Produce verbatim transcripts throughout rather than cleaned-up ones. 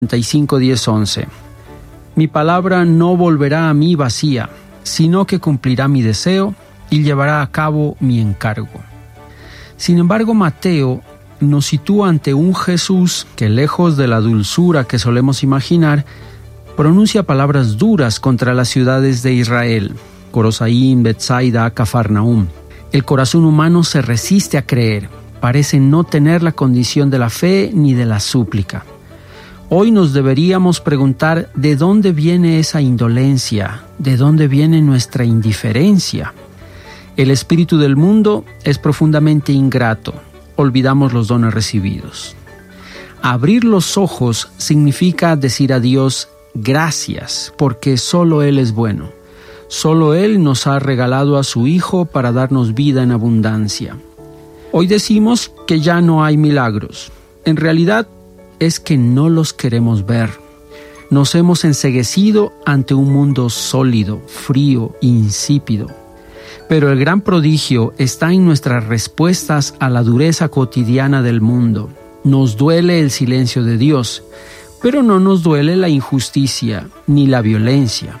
treinta y cinco, diez, once. Mi palabra no volverá a mí vacía, sino que cumplirá mi deseo y llevará a cabo mi encargo. Sin embargo, Mateo nos sitúa ante un Jesús que, lejos de la dulzura que solemos imaginar, pronuncia palabras duras contra las ciudades de Israel, Corosaín, Betsaida, Cafarnaúm. El corazón humano se resiste a creer, parece no tener la condición de la fe ni de la súplica. Hoy nos deberíamos preguntar de dónde viene esa indolencia, de dónde viene nuestra indiferencia. El espíritu del mundo es profundamente ingrato, olvidamos los dones recibidos. Abrir los ojos significa decir a Dios gracias, porque solo Él es bueno. Solo Él nos ha regalado a su Hijo para darnos vida en abundancia. Hoy decimos que ya no hay milagros. En realidad es que no los queremos ver. Nos hemos enceguecido ante un mundo sólido, frío, insípido. Pero el gran prodigio está en nuestras respuestas a la dureza cotidiana del mundo. Nos duele el silencio de Dios, pero no nos duele la injusticia ni la violencia.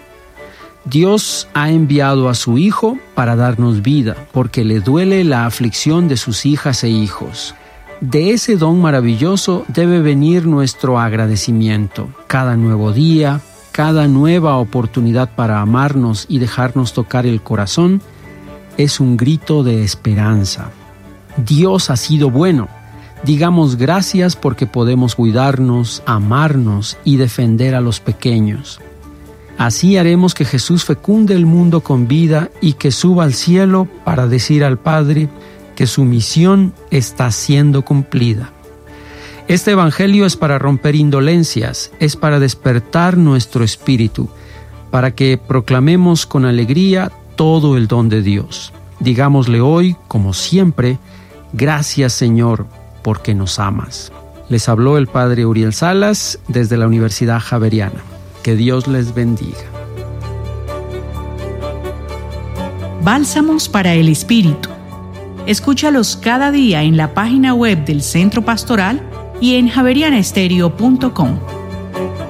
Dios ha enviado a su Hijo para darnos vida, porque le duele la aflicción de sus hijas e hijos. De ese don maravilloso debe venir nuestro agradecimiento. Cada nuevo día, cada nueva oportunidad para amarnos y dejarnos tocar el corazón, es un grito de esperanza. Dios ha sido bueno. Digamos gracias porque podemos cuidarnos, amarnos y defender a los pequeños. Así haremos que Jesús fecunde el mundo con vida y que suba al cielo para decir al Padre que su misión está siendo cumplida. Este evangelio es para romper indolencias, es para despertar nuestro espíritu, para que proclamemos con alegría todo el don de Dios. Digámosle hoy, como siempre, gracias Señor, porque nos amas. Les habló el Padre Uriel Salas desde la Universidad Javeriana. Que Dios les bendiga. Bálsamos para el Espíritu. Escúchalos cada día en la página web del Centro Pastoral y en javeriana estéreo punto com.